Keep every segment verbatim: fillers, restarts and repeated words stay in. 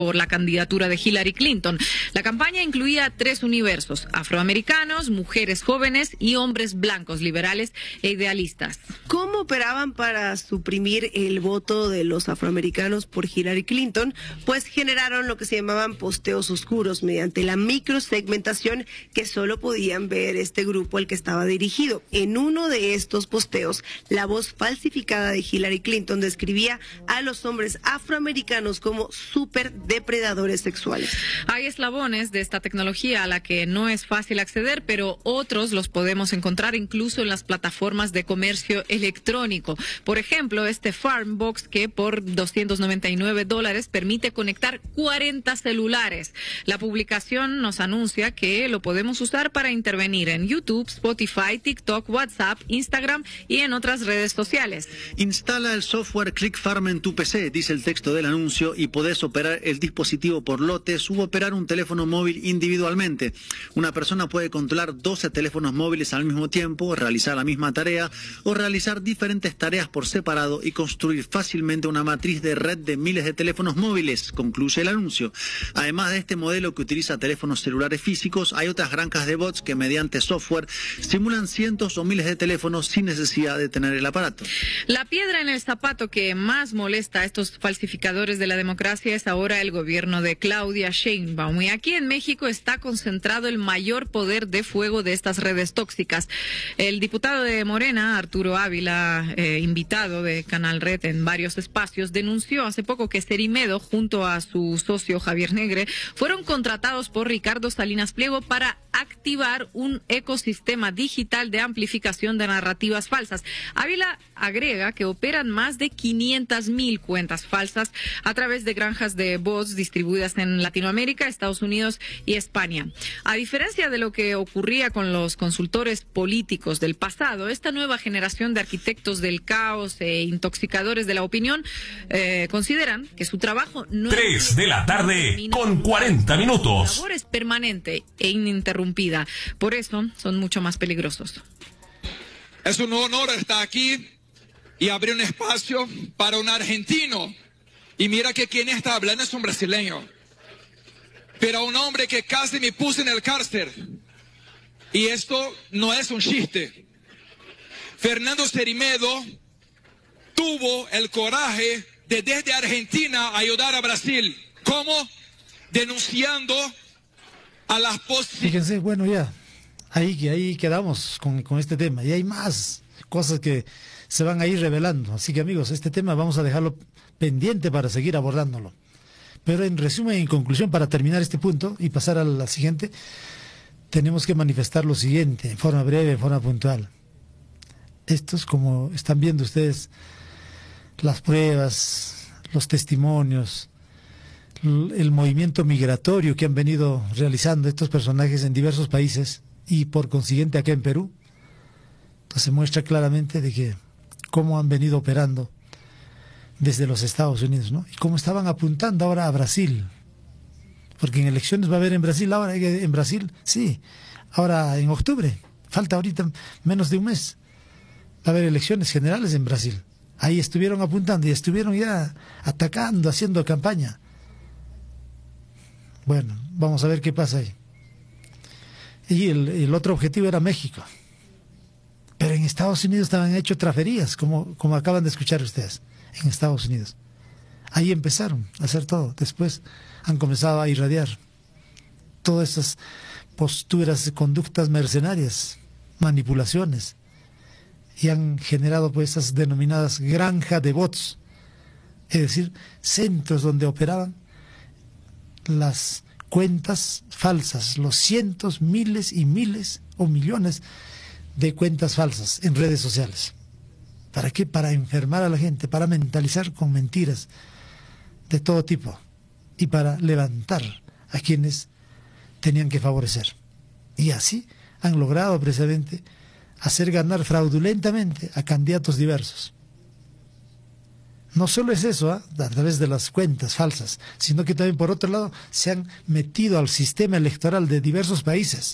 por la candidatura de Hillary Clinton. La campaña incluía tres universos: afroamericanos, mujeres jóvenes y hombres blancos, liberales e idealistas. ¿Cómo operaban para suprimir el voto de los afroamericanos por Hillary Clinton? Pues generaron lo que se llamaban posteos oscuros mediante la microsegmentación que solo podían ver este grupo al que estaba dirigido. En uno de estos posteos, la voz falsificada de Hillary Clinton describía a los hombres afroamericanos como súper depredadores sexuales. Hay eslabones de esta tecnología a la que no es fácil acceder, pero otros los podemos encontrar incluso en las plataformas de comercio electrónico. Por ejemplo, este Farmbox, que por doscientos noventa y nueve dólares permite conectar cuarenta celulares. La publicación nos anuncia que lo podemos usar para intervenir en YouTube, Spotify, TikTok, WhatsApp, Instagram y en otras redes sociales. Instala el software ClickFarm en tu P C, dice el texto del anuncio, y podés operar el dispositivo por lotes u operar un teléfono móvil individualmente. Una persona puede controlar doce teléfonos móviles al mismo tiempo, realizar la misma tarea o realizar diferentes tareas por separado y construir fácilmente una matriz de red de miles de teléfonos móviles, concluye el anuncio. Además de este modelo que utiliza teléfonos celulares físicos, hay otras granjas de bots que mediante software simulan cientos o miles de teléfonos sin necesidad de tener el aparato. La piedra en el zapato que más molesta a estos falsificadores de la democracia es ahora el gobierno de Claudia Sheinbaum. Y aquí en México está concentrado el mayor poder de fuego de estas redes tóxicas. El diputado de Morena, Arturo Ávila, eh, invitado de Canal Red en varios espacios, denunció hace poco que Cerimedo, junto a su socio Javier Negre, fueron contratados por Ricardo Salinas Pliego para activar un ecosistema digital de amplificación de narrativas falsas. Ávila agrega que operan más de quinientas mil cuentas falsas a través de granjas de bots distribuidas en Latinoamérica, Estados Unidos y España. A diferencia de lo que ocurría con los consultores políticos del pasado, esta nueva generación de arquitectos del caos e intoxicadores de la opinión eh, consideran que su trabajo no Tres es de la tarde con cuarenta minutos. Su labor es permanente e ininterrumpida. Por eso son mucho más peligrosos. Es un honor estar aquí y abrir un espacio para un argentino. Y mira que quien está hablando es un brasileño. Pero un hombre que casi me puse en el cárcel. Y esto no es un chiste. Fernando Cerimedo tuvo el coraje de desde Argentina ayudar a Brasil. ¿Cómo? Denunciando a las posibilidades. Fíjense, bueno, ya, ahí, ahí quedamos con, con este tema. Y hay más cosas que se van a ir revelando. Así que, amigos, este tema vamos a dejarlo pendiente para seguir abordándolo. Pero en resumen y en conclusión, para terminar este punto y pasar a la siguiente, tenemos que manifestar lo siguiente, en forma breve, en forma puntual. Estos, como están viendo ustedes, las pruebas, los testimonios, el movimiento migratorio que han venido realizando estos personajes en diversos países y por consiguiente acá en Perú, entonces se muestra claramente de que cómo han venido operando desde los Estados Unidos, ¿no? Y cómo estaban apuntando ahora a Brasil, porque en elecciones va a haber en Brasil ahora, en Brasil, sí, ahora en octubre, falta ahorita menos de un mes, va a haber elecciones generales en Brasil. Ahí estuvieron apuntando y estuvieron ya atacando, haciendo campaña. Bueno, vamos a ver qué pasa ahí. Y el, el otro objetivo era México. Pero en Estados Unidos también han hecho traferías, como, como acaban de escuchar ustedes, en Estados Unidos. Ahí empezaron a hacer todo. Después han comenzado a irradiar todas esas posturas, conductas mercenarias, manipulaciones. Y han generado pues esas denominadas granjas de bots. Es decir, centros donde operaban las cuentas falsas, los cientos, miles y miles o millones de cuentas falsas en redes sociales. ¿Para qué? Para enfermar a la gente, para mentalizar con mentiras de todo tipo y para levantar a quienes tenían que favorecer. Y así han logrado precisamente hacer ganar fraudulentamente a candidatos diversos. No solo es eso, ¿eh? a través de las cuentas falsas, sino que también por otro lado se han metido al sistema electoral de diversos países.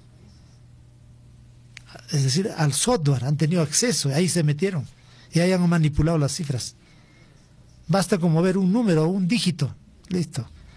Es decir, al software, han tenido acceso, ahí se metieron y ahí han manipulado las cifras. Basta como ver un número o un dígito, listo,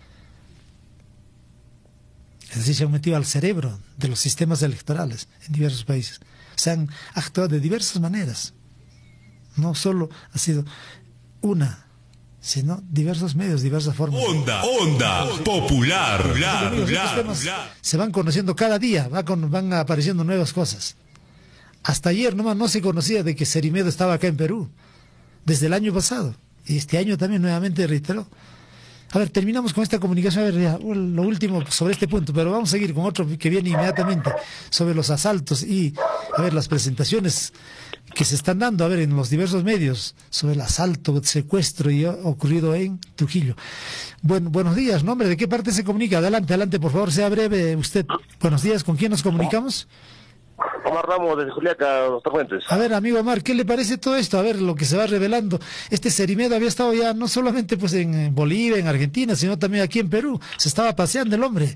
decir, se han metido al cerebro de los sistemas electorales en diversos países. Se han actuado de diversas maneras. No solo ha sido una, sino diversos medios, diversas formas. Onda, onda, popular, popular, Amigos, popular, temas popular. se van conociendo cada día, va con, van apareciendo nuevas cosas. Hasta ayer nomás no se conocía de que Cerimedo estaba acá en Perú, desde el año pasado, y este año también nuevamente reiteró. A ver, terminamos con esta comunicación, a ver, ya, lo último sobre este punto, pero vamos a seguir con otro que viene inmediatamente sobre los asaltos y, a ver, las presentaciones que se están dando, a ver, en los diversos medios sobre el asalto, el secuestro y ocurrido en Trujillo. Bueno, buenos días, nombre, ¿de qué parte se comunica? Adelante, adelante, por favor, sea breve usted. Buenos días, ¿con quién nos comunicamos? Omar Ramos, desde Juliaca, Doctor Fuentes. A ver, amigo Omar, ¿qué le parece todo esto? A ver, lo que se va revelando. Este Cerimedo había estado ya no solamente pues en Bolivia, en Argentina, sino también aquí en Perú. Se estaba paseando el hombre.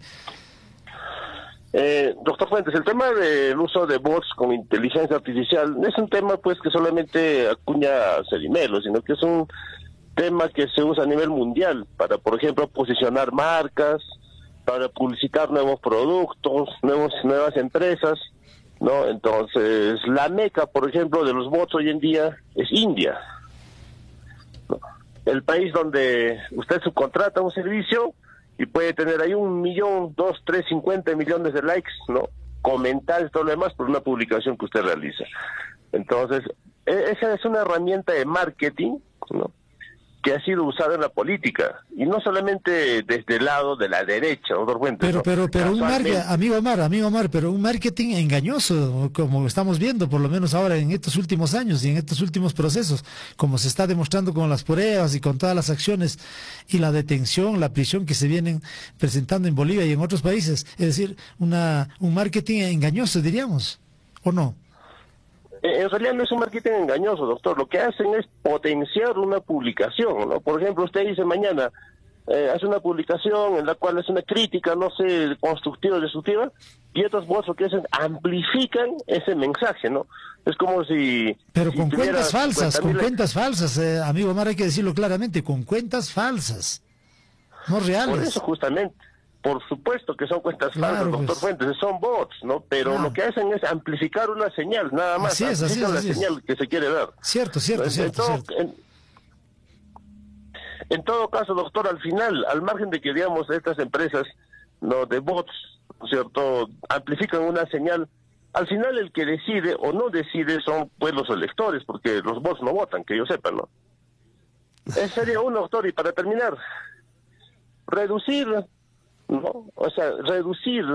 Eh, Doctor Fuentes, el tema del uso de bots con inteligencia artificial no es un tema pues que solamente acuña Cerimedo, sino que es un tema que se usa a nivel mundial para, por ejemplo, posicionar marcas, para publicitar nuevos productos, nuevos, nuevas empresas, ¿no? Entonces, la meca, por ejemplo, de los bots hoy en día es India, ¿no? El país donde usted subcontrata un servicio y puede tener ahí un millón, dos, tres, cincuenta millones de likes, ¿no? Comentarios, todo lo demás por una publicación que usted realiza. Entonces, e- esa es una herramienta de marketing, ¿no?, que ha sido usada en la política, y no solamente desde el lado de la derecha, doctor Fuentes. Pero, ¿no? pero, pero un Casualmente- marketing, amigo Omar, amigo Omar, pero un marketing engañoso, como estamos viendo, por lo menos ahora en estos últimos años y en estos últimos procesos, como se está demostrando con las pruebas y con todas las acciones y la detención, la prisión que se vienen presentando en Bolivia y en otros países, es decir, una un marketing engañoso, diríamos, ¿o no? En realidad no es un marketing engañoso, doctor. Lo que hacen es potenciar una publicación, ¿no? Por ejemplo, usted dice mañana, eh, hace una publicación en la cual es una crítica, no sé, constructiva o destructiva, y estos bots lo que hacen, amplifican ese mensaje, ¿no? Es como si... Pero si con tuviera cuentas falsas, con cincuenta mil cuentas falsas, eh, amigo Omar, hay que decirlo claramente, con cuentas falsas, no Por reales. eso justamente, por supuesto que son cuentas Claro, falsas, doctor pues. Fuentes, son bots, ¿no? Pero Claro. lo que hacen es amplificar una señal, nada más. Así es, así amplifican es, la así es. señal que se quiere ver. Cierto, cierto, En- cierto, en, todo, cierto. En, en todo caso, doctor, al final, al margen de que, digamos, estas empresas, no, de bots, ¿no es cierto?, amplifican una señal, al final el que decide o no decide son, pues, los electores, porque los bots no votan, que yo sepa, ¿no? Ese sería uno, doctor, y para terminar, reducir, ¿no? O sea, reducir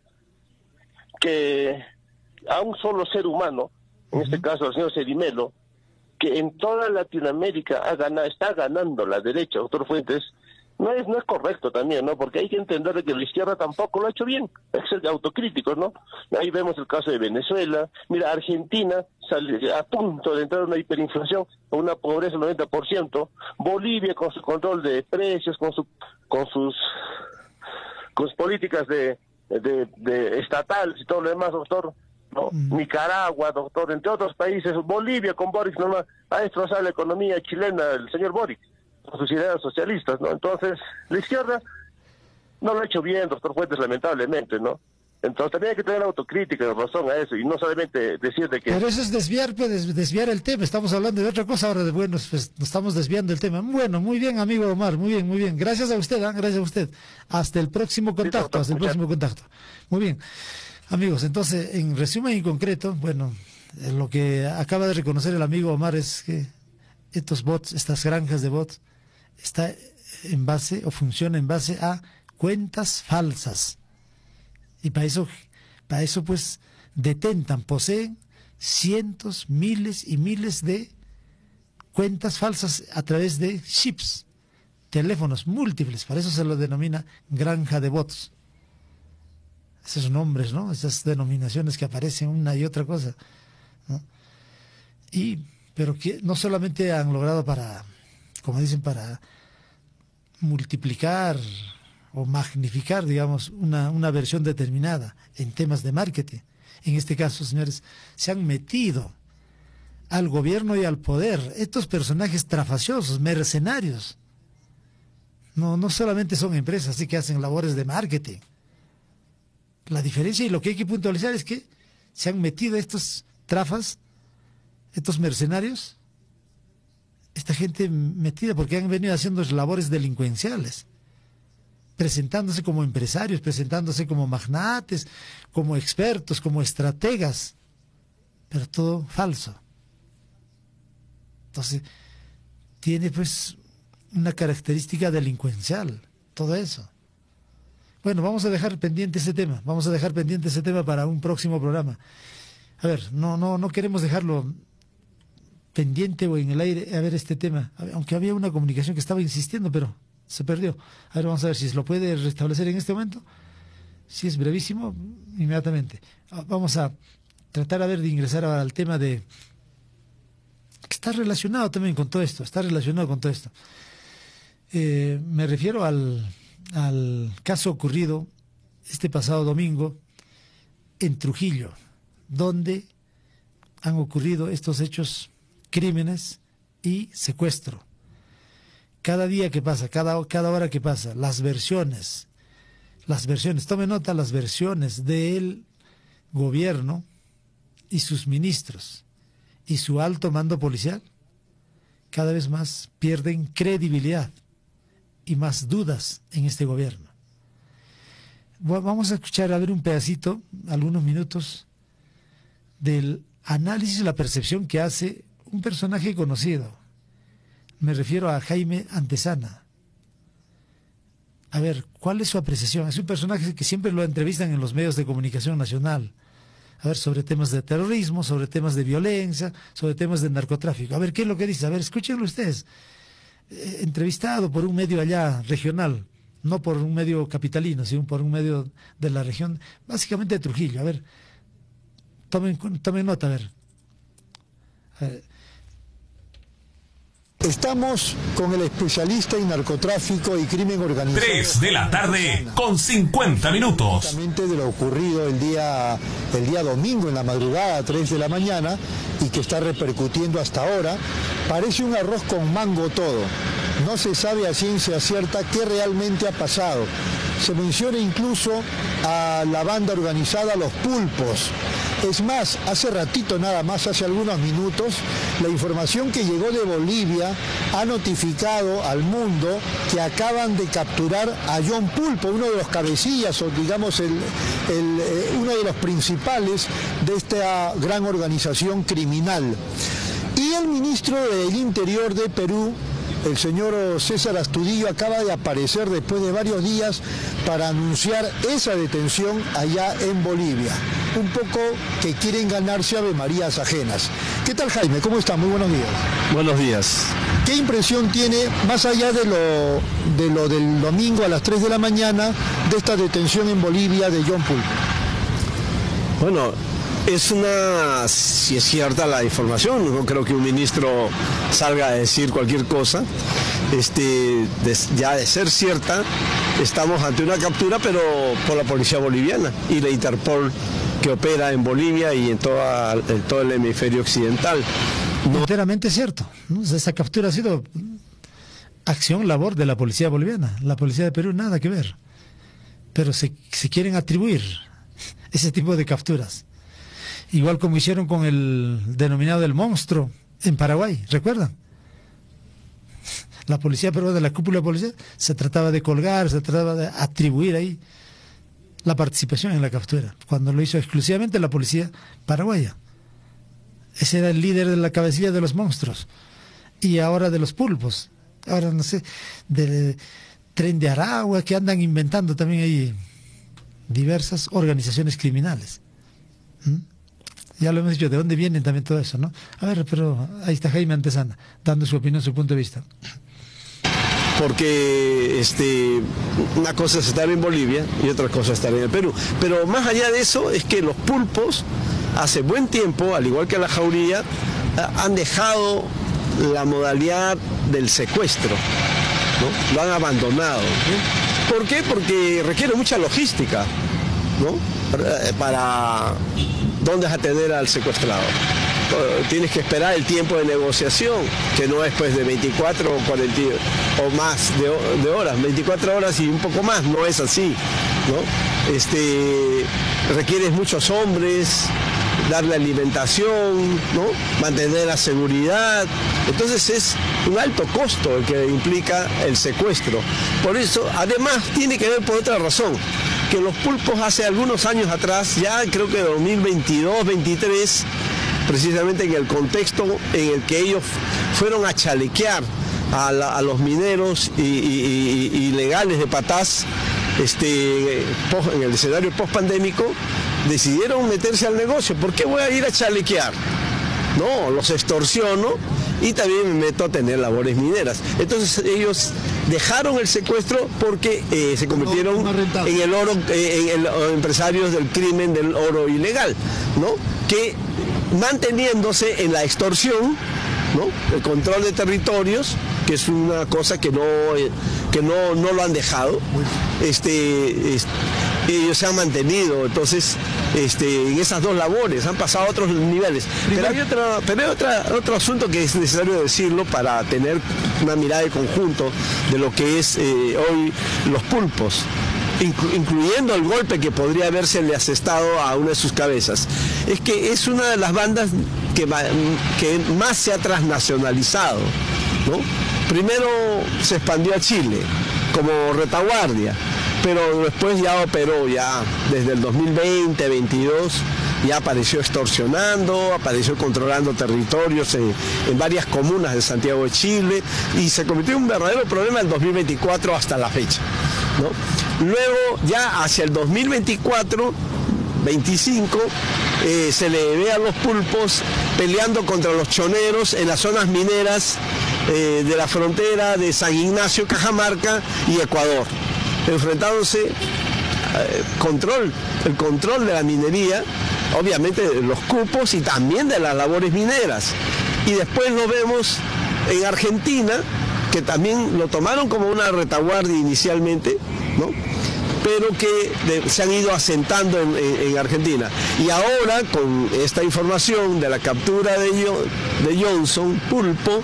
que a un solo ser humano, en este caso el señor Cerimedo, que en toda Latinoamérica ha ganado, está ganando la derecha, doctor Fuentes, no es no es correcto también, ¿no? Porque hay que entender que la izquierda tampoco lo ha hecho bien, hay que ser autocríticos, ¿no? Ahí vemos el caso de Venezuela, mira, Argentina sale a punto de entrar en una hiperinflación, con una pobreza del noventa por ciento, Bolivia con su control de precios, con su con sus con sus políticas de, de, de estatales y todo lo demás, doctor, ¿no? Mm. Nicaragua, doctor, entre otros países, Bolivia con Boric, no ha destrozado la economía chilena, el señor Boric, con sus ideas socialistas, ¿no? Entonces, la izquierda no lo ha hecho bien, doctor Fuentes, lamentablemente, ¿no? Entonces también hay que tener autocrítica en razón a eso, y no solamente decir de que... Pero eso es desviar, pues, desviar el tema, estamos hablando de otra cosa ahora, de bueno, pues nos estamos desviando el tema. Bueno, muy bien, amigo Omar, muy bien, muy bien. Gracias a usted, ¿eh? Gracias a usted. Hasta el próximo contacto, sí, doctor, hasta el próximo muchas... contacto. Muy bien. Amigos, entonces, en resumen y concreto, bueno, lo que acaba de reconocer el amigo Omar es que estos bots, estas granjas de bots, está en base o funciona en base a cuentas falsas. Y para eso, para eso pues detentan, poseen cientos, miles y miles de cuentas falsas a través de chips, teléfonos múltiples. Para eso se lo denomina granja de bots. Esos nombres, ¿no? Esas denominaciones que aparecen una y otra cosa, ¿no? Y, pero que no solamente han logrado para, como dicen, para multiplicar o magnificar, digamos, una, una versión determinada en temas de marketing. En este caso, señores, se han metido al gobierno y al poder estos personajes trafaciosos, mercenarios. No, no solamente son empresas así que hacen labores de marketing. La diferencia y lo que hay que puntualizar es que se han metido estos trafas, estos mercenarios, esta gente metida porque han venido haciendo labores delincuenciales, presentándose como empresarios, presentándose como magnates, como expertos, como estrategas, pero todo falso. Entonces, tiene pues una característica delincuencial, todo eso. Bueno, vamos a dejar pendiente ese tema, vamos a dejar pendiente ese tema para un próximo programa. A ver, no, no, no queremos dejarlo pendiente o en el aire, a ver este tema, aunque había una comunicación que estaba insistiendo, pero se perdió. A ver, vamos a ver si se lo puede restablecer en este momento. Si es brevísimo, inmediatamente. Vamos a tratar a ver de ingresar al tema de... Está relacionado también con todo esto, está relacionado con todo esto. Eh, me refiero al, al caso ocurrido este pasado domingo en Trujillo, donde han ocurrido estos hechos, crímenes y secuestro. Cada día que pasa, cada, cada hora que pasa, las versiones, las versiones, tome nota, las versiones del gobierno y sus ministros y su alto mando policial cada vez más pierden credibilidad y más dudas en este gobierno. Vamos a escuchar, a ver un pedacito, algunos minutos, del análisis y la percepción que hace un personaje conocido. Me refiero a Jaime Antesana. A ver, ¿cuál es su apreciación? Es un personaje que siempre lo entrevistan en los medios de comunicación nacional. A ver, sobre temas de terrorismo, sobre temas de violencia, sobre temas de narcotráfico. A ver, ¿qué es lo que dice? A ver, escúchenlo ustedes. Eh, entrevistado por un medio allá regional, no por un medio capitalino, sino por un medio de la región, básicamente de Trujillo. A ver, tomen, tomen nota, a ver. A ver. Estamos con el especialista en narcotráfico y crimen organizado. Tres de la tarde con cincuenta minutos. Exactamente de lo ocurrido el día, el día domingo en la madrugada, tres de la mañana, y que está repercutiendo hasta ahora. Parece un arroz con mango todo. No se sabe a ciencia cierta qué realmente ha pasado. Se menciona incluso a la banda organizada Los Pulpos. Es más, hace ratito nada más, hace algunos minutos, la información que llegó de Bolivia ha notificado al mundo que acaban de capturar a John Pulpo, uno de los cabecillas, o digamos el, el, eh, uno de los principales de esta gran organización criminal. Y el ministro del Interior de Perú, el señor César Astudillo, acaba de aparecer después de varios días para anunciar esa detención allá en Bolivia. Un poco que quieren ganarse avemarías ajenas. ¿Qué tal, Jaime? ¿Cómo está? Muy buenos días. Buenos días. ¿Qué impresión tiene, más allá de lo, de lo del domingo a las tres de la mañana, de esta detención en Bolivia de John Pulpo? Bueno, es una, si es cierta la información, no creo que un ministro salga a decir cualquier cosa. Este, de, ya de ser cierta, estamos ante una captura, pero por la policía boliviana y la Interpol que opera en Bolivia y en, toda, en todo el hemisferio occidental. No... Enteramente cierto, ¿no? Esa captura ha sido acción, labor de la policía boliviana. La policía de Perú nada que ver. Pero se, se quieren atribuir ese tipo de capturas. Igual como hicieron con el denominado del monstruo en Paraguay, ¿recuerdan? La policía peruana, de la cúpula de policía, se trataba de colgar, se trataba de atribuir ahí la participación en la captura, cuando lo hizo exclusivamente la policía paraguaya. Ese era el líder de la cabecilla de los monstruos. Y ahora de los pulpos. Ahora, no sé, del Tren de Aragua, que andan inventando también ahí diversas organizaciones criminales. ¿Mm? Ya lo hemos dicho, ¿de dónde vienen también todo eso, no? A ver, pero ahí está Jaime Antesana, dando su opinión, su punto de vista. Porque este, una cosa es estar en Bolivia y otra cosa es estar en el Perú. Pero más allá de eso es que los pulpos hace buen tiempo, al igual que la jauría, han dejado la modalidad del secuestro, ¿no? Lo han abandonado, ¿no? ¿Por qué? Porque requiere mucha logística, ¿no? Para dónde atender al secuestrado. Tienes que esperar el tiempo de negociación, que no es pues de veinticuatro o cuarenta o más de, de horas, veinticuatro horas y un poco más, no es así. ¿no? Este, requieres muchos hombres, darle alimentación, ¿no? Mantener la seguridad. Entonces es un alto costo el que implica el secuestro. Por eso, además, tiene que ver por otra razón, que los pulpos hace algunos años atrás, ya creo que dos mil veintidós, veintitrés, precisamente en el contexto en el que ellos fueron a chalequear a, la, a los mineros y, y, y, ilegales de Patás, este, en el escenario post-pandémico, decidieron meterse al negocio. ¿Por qué voy a ir a chalequear? No, los extorsiono y también me meto a tener labores mineras. Entonces ellos dejaron el secuestro porque eh, se convirtieron en el oro, eh, en el, empresarios del crimen del oro ilegal, ¿no? Que manteniéndose en la extorsión, ¿no? El control de territorios, que es una cosa que no, eh, que no, no lo han dejado. Este, este, ellos se han mantenido, entonces, este, en esas dos labores, han pasado a otros niveles. Pero hay, otra, pero hay otra, otro asunto que es necesario decirlo para tener una mirada de conjunto de lo que es eh, hoy los pulpos, inclu incluyendo el golpe que podría habérsele asestado a una de sus cabezas. Es que es una de las bandas que, que más se ha transnacionalizado, ¿no? Primero se expandió a Chile como retaguardia, pero después ya operó ya desde el dos mil veinte, veintidós, ya apareció extorsionando, apareció controlando territorios en, en varias comunas de Santiago de Chile y se convirtió en un verdadero problema en el dos mil veinticuatro hasta la fecha, ¿no? Luego ya hacia el dos mil veinticuatro, veinticinco, eh, se le ve a los pulpos peleando contra los choneros en las zonas mineras eh, de la frontera de San Ignacio, Cajamarca y Ecuador, enfrentándose eh, control, el control de la minería, obviamente de los cupos y también de las labores mineras. Y después lo vemos en Argentina, que también lo tomaron como una retaguardia inicialmente, ¿no? Pero que de, se han ido asentando en, en, en Argentina. Y ahora, con esta información de la captura de, de Johnson, pulpo,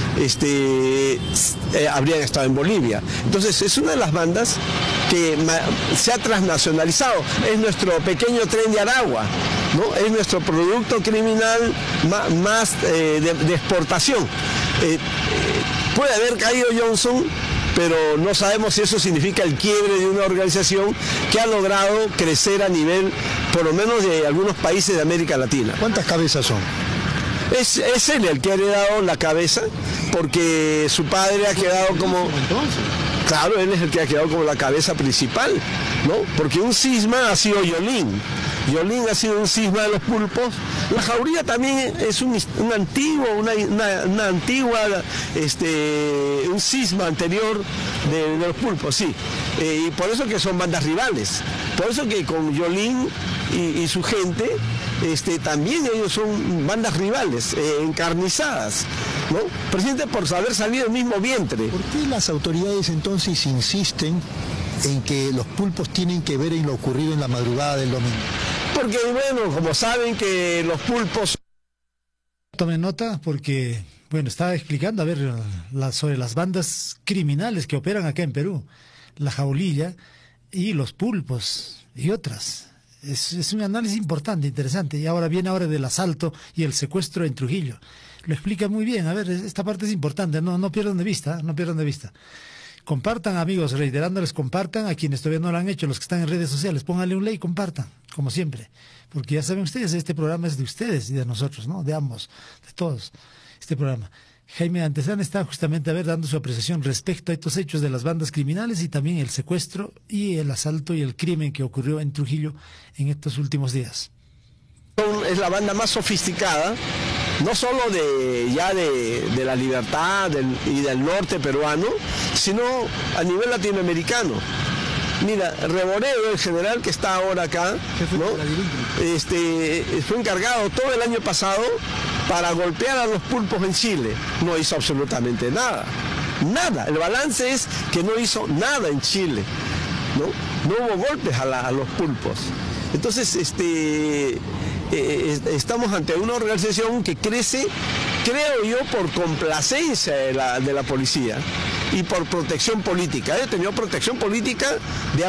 este, eh, habrían estado en Bolivia. Entonces es una de las bandas que se ha transnacionalizado. Es nuestro pequeño Tren de Aragua, ¿no? Es nuestro producto criminal más, más eh, de, de exportación. Eh, eh, puede haber caído Johnson, pero no sabemos si eso significa el quiebre de una organización que ha logrado crecer a nivel, por lo menos, de algunos países de América Latina. ¿Cuántas cabezas son? Es, es él el que ha heredado la cabeza, porque su padre ha quedado como... Claro, él es el que ha quedado como la cabeza principal, ¿no? Porque un cisma ha sido Yolín. Yolín ha sido un cisma de los pulpos. La Jauría también es un, un antiguo, una, una, una antigua, este, un cisma anterior de, de los pulpos, sí. Eh, y por eso que son bandas rivales. Por eso que con Yolín y, y su gente, este, también ellos son bandas rivales, eh, encarnizadas, ¿no? Presidente, por saber salir del mismo vientre. ¿Por qué las autoridades entonces insisten en que los pulpos tienen que ver en lo ocurrido en la madrugada del domingo? Porque, bueno, como saben que los pulpos... Tomen nota porque, bueno, estaba explicando, a ver, la, sobre las bandas criminales que operan acá en Perú, la Jaulilla y los pulpos y otras. Es, es un análisis importante, interesante. Y ahora viene ahora del asalto y el secuestro en Trujillo. Lo explica muy bien. A ver, esta parte es importante, no, no pierdan de vista, no pierdan de vista. Compartan, amigos, reiterándoles, compartan a quienes todavía no lo han hecho, los que están en redes sociales, pónganle un like, compartan, como siempre, porque ya saben ustedes, este programa es de ustedes y de nosotros, ¿no? De ambos, de todos, este programa. Jaime Antezana está justamente, a ver, dando su apreciación respecto a estos hechos de las bandas criminales y también el secuestro y el asalto y el crimen que ocurrió en Trujillo en estos últimos días. Es la banda más sofisticada, no solo de ya de, de la libertad del, y del norte peruano, sino a nivel latinoamericano. Mira, Reboredo, el general que está ahora acá, ¿no? este, fue encargado todo el año pasado para golpear a los pulpos en Chile. No hizo absolutamente nada, nada. El balance es que no hizo nada en Chile, ¿no? No hubo golpes a, la, a los pulpos. Entonces, este... Eh, estamos ante una organización que crece, creo yo, por complacencia de la, de la policía y por protección política. He tenido protección política de